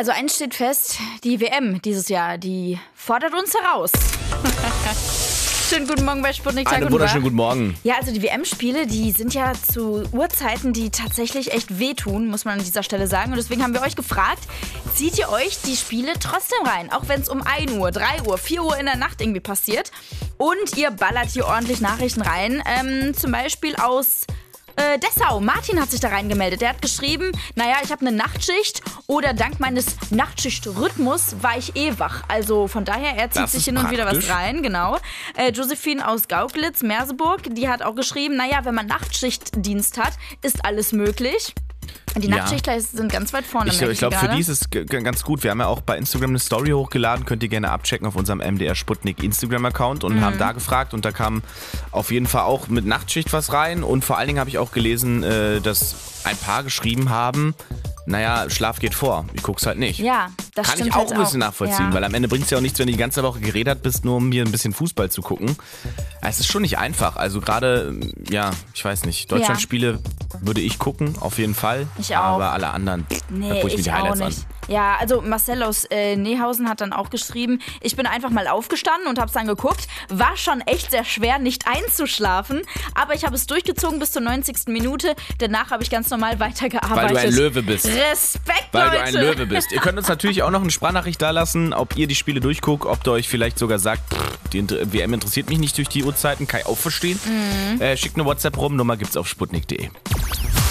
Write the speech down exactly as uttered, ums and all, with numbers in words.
Also eins steht fest, die W M dieses Jahr, die fordert uns heraus. Schönen guten Morgen bei Sputnik. Einen wunderschönen guten Morgen. Ja, also die W M-Spiele, die sind ja zu Uhrzeiten, die tatsächlich echt wehtun, muss man an dieser Stelle sagen. Und deswegen haben wir euch gefragt, zieht ihr euch die Spiele trotzdem rein? Auch wenn es um ein Uhr, drei Uhr, vier Uhr in der Nacht irgendwie passiert. Und ihr ballert hier ordentlich Nachrichten rein. Ähm, zum Beispiel aus Äh, Dessau. Martin hat sich da reingemeldet. Der hat geschrieben, naja, ich habe eine Nachtschicht oder dank meines Nachtschichtrhythmus war ich eh wach. Also von daher, er zieht Das sich ist hin und wieder was praktisch. rein, genau. Äh, Josephine aus Gauklitz, Merseburg, die hat auch geschrieben, naja, wenn man Nachtschichtdienst hat, ist alles möglich. Die Ja. Nachtschichtler sind ganz weit vorne. Ich, merke ich glaube, für gerade. die ist es g- g- ganz gut. Wir haben ja auch bei Instagram eine Story hochgeladen, könnt ihr gerne abchecken auf unserem M D R Sputnik Instagram-Account und Mhm. haben da gefragt und da kam auf jeden Fall auch mit Nachtschicht was rein und vor allen Dingen habe ich auch gelesen, äh, dass ein paar geschrieben haben, naja, Schlaf geht vor, ich guck's halt nicht. Ja, das Kann stimmt ich auch halt ein bisschen auch. nachvollziehen, Ja. weil am Ende bringt es ja auch nichts, wenn du die ganze Woche geredet bist, nur um hier ein bisschen Fußball zu gucken. Es ist schon nicht einfach. Also gerade, ja, ich weiß nicht, Deutschlandspiele würde ich gucken, auf jeden Fall. Ich auch. Aber alle anderen, da Nee, gucke ich mir ich die auch Highlights nicht. an. Ja, also Marcel aus äh, Nehausen hat dann auch geschrieben, ich bin einfach mal aufgestanden und hab's dann geguckt. War schon echt sehr schwer, nicht einzuschlafen, aber ich habe es durchgezogen bis zur neunzigsten Minute. Danach habe ich ganz normal weitergearbeitet. Weil du ein Löwe bist. Respekt, Weil Leute. du ein Löwe bist. Ihr könnt uns natürlich auch noch eine Sprachnachricht da lassen, ob ihr die Spiele durchguckt, ob ihr euch vielleicht sogar sagt, pff, die Inter- W M interessiert mich nicht durch die Uhrzeiten, kann ich auch verstehen. Mhm. Äh, schickt eine WhatsApp rum, Nummer gibt's auf sputnik punkt de.